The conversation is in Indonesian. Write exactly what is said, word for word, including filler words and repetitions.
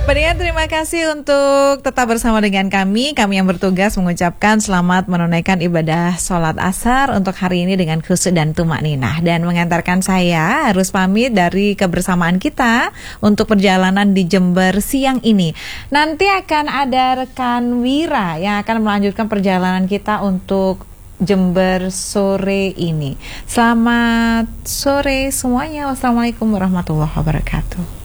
Pendengar, terima kasih untuk tetap bersama dengan kami. Kami yang bertugas mengucapkan selamat menunaikan ibadah sholat asar untuk hari ini dengan khusyuk dan tumakninah. Dan mengantarkan saya harus pamit dari kebersamaan kita untuk perjalanan di Jember siang ini. Nanti akan ada rekan Wira yang akan melanjutkan perjalanan kita untuk Jember sore ini. Selamat sore semuanya. Wassalamualaikum warahmatullahi wabarakatuh.